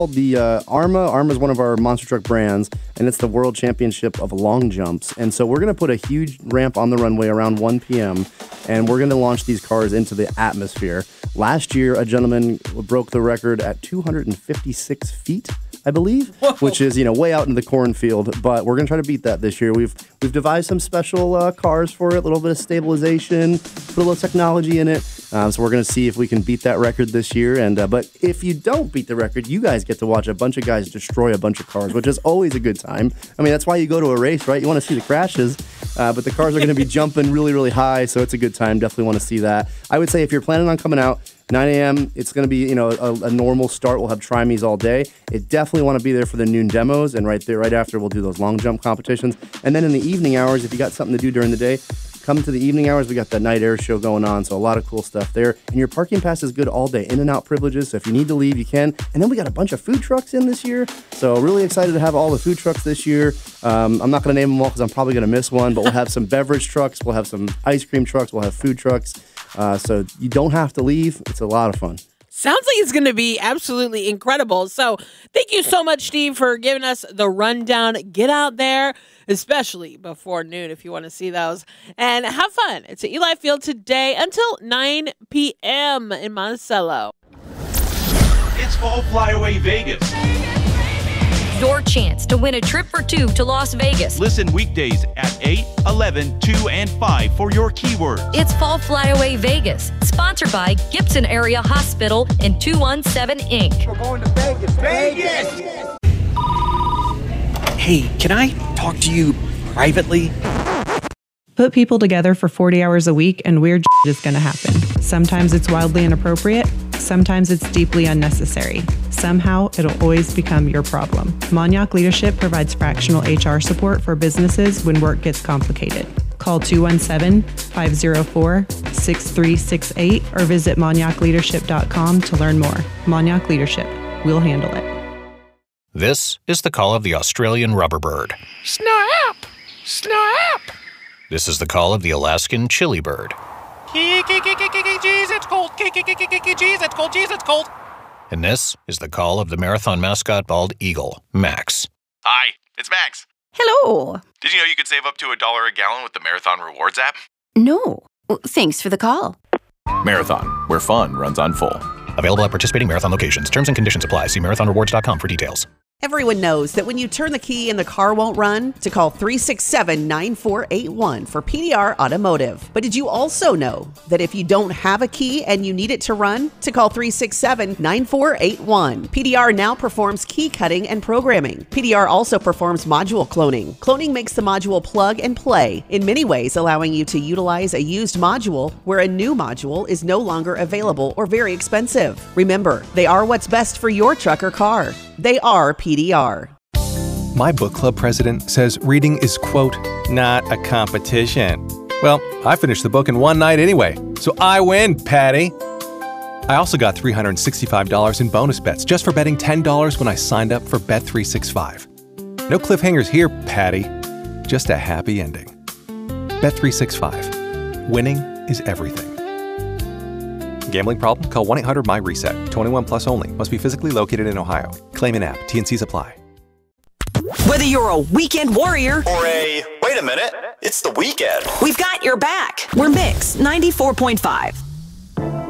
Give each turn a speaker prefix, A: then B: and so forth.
A: The Arma. Arma is one of our monster truck brands, and it's the World Championship of Long Jumps. And so we're going to put a huge ramp on the runway around 1 p.m., and we're going to launch these cars into the atmosphere. Last year, a gentleman broke the record at 256 feet, I believe, which is, way out in the cornfield. But we're going to try to beat that this year. We've devised some special cars for it, a little bit of stabilization, put a little technology in it. So we're going to see if we can beat that record this year. But if you don't beat the record, you guys get to watch a bunch of guys destroy a bunch of cars, which is always a good time. I mean, that's why you go to a race, right? You want to see the crashes. But the cars are going to be jumping really, really high, so it's a good time. Definitely want to see that. I would say if you're planning on coming out, 9 a.m., it's going to be, a normal start. We'll have try-me's all day. It definitely want to be there for the noon demos, and right after, we'll do those long jump competitions. And then in the evening hours, if you got something to do during the day, come to the evening hours. We got that night air show going on, so a lot of cool stuff there. And your parking pass is good all day, in and out privileges, so if you need to leave, you can. And then we got a bunch of food trucks in this year, so really excited to have all the food trucks this year. I'm not going to name them all because I'm probably going to miss one, but we'll have some beverage trucks, we'll have some ice cream trucks, we'll have food trucks. So you don't have to leave. It's a lot of fun.
B: Sounds like it's going to be absolutely incredible. So thank you so much, Steve, for giving us the rundown. Get out there, especially before noon if you want to see those. And have fun. It's at Eli Field today until 9 p.m. in Monticello.
C: It's Fall Flyaway Vegas.
D: Your chance to win a trip for two to Las Vegas.
C: Listen weekdays at 8, 11, 2, and 5 for your keywords.
D: It's Fall Flyaway Vegas, sponsored by Gibson Area Hospital and 217 Inc.
E: We're going to Vegas. Vegas!
F: Hey, can I talk to you privately?
G: Put people together for 40 hours a week and weird is going to happen. Sometimes it's wildly inappropriate. Sometimes it's deeply unnecessary. Somehow, it'll always become your problem. Monyac Leadership provides fractional HR support for businesses when work gets complicated. Call 217-504-6368 or visit monyacleadership.com to learn more. Monyac Leadership. We'll handle it.
H: This is the call of the Australian rubber bird.
I: Snap! Snap!
H: This is the call of the Alaskan chili bird.
I: Jeez, it's cold. Jeez, it's cold. Jeez, it's cold.
H: And this is the call of the marathon mascot bald eagle, Max.
J: Hi, it's Max.
K: Hello.
J: Did you know you could save up to $1 a gallon with the Marathon Rewards app?
K: No. Thanks for the call.
L: Marathon, where fun runs on full.
H: Available at participating Marathon locations. Terms and conditions apply. See marathonrewards.com for details.
M: Everyone knows that when you turn the key and the car won't run, to call 367-9481 for PDR Automotive. But did you also know that if you don't have a key and you need it to run, to call 367-9481. PDR now performs key cutting and programming. PDR also performs module cloning. Cloning makes the module plug and play, in many ways allowing you to utilize a used module where a new module is no longer available or very expensive. Remember, they are what's best for your truck or car. They are PDR.
N: My book club president says reading is, quote, not a competition. Well, I finished the book in one night anyway, so I win, Patty. I also got $365 in bonus bets just for betting $10 when I signed up for Bet365. No cliffhangers here, Patty. Just a happy ending. Bet365. Winning is everything. Gambling problem? Call 1-800-MY-RESET. 21 plus only. Must be physically located in Ohio. Claim an app. T&Cs apply.
O: Whether you're a weekend warrior
P: or wait a minute, it's the weekend.
O: We've got your back. We're Mix 94.5.